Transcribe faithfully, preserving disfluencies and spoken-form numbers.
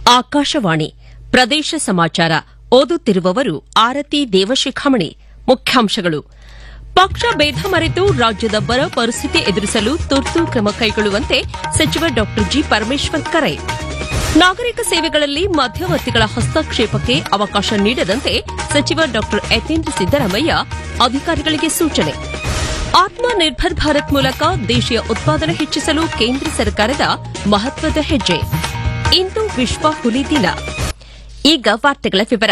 ಆಕಾಶವಾಣಿ ಪ್ರದೇಶ ಸಮಾಚಾರ ಓದುತ್ತಿರುವವರು ಆರತಿ ದೇವಶಿಖಾಮಣಿ. ಮುಖ್ಯಾಂಶಗಳು: ಪಕ್ಷ ಭೇದ ಮರೆತು ರಾಜ್ಯದ ಬರ ಪರಿಸ್ಥಿತಿ ಎದುರಿಸಲು ತುರ್ತು ಕ್ರಮ ಕೈಗೊಳ್ಳುವಂತೆ ಸಚಿವ ಡಾ ಜಿ ಪರಮೇಶ್ವರ್ ಕರೆ. ನಾಗರಿಕ ಸೇವೆಗಳಲ್ಲಿ ಮಧ್ಯವರ್ತಿಗಳ ಹಸ್ತಕ್ಷೇಪಕ್ಕೆ ಅವಕಾಶ ನೀಡದಂತೆ ಸಚಿವ ಡಾ ಯತೀಂದ್ರ ಸಿದ್ದರಾಮಯ್ಯ ಅಧಿಕಾರಿಗಳಿಗೆ ಸೂಚನೆ. ಆತ್ಮ ನಿರ್ಭರ್ ಭಾರತ್ ಮೂಲಕ ದೇಶೀಯ ಉತ್ಪಾದನೆ ಹೆಚ್ಚಿಸಲು ಕೇಂದ್ರ ಸರ್ಕಾರದ ಮಹತ್ವದ ಹೆಜ್ಜೆ. ಇಂದು ವಿಶ್ವ ಹುಲಿ ದಿನ. ಈಗ ವಾರ್ತೆಗಳ ವಿವರ.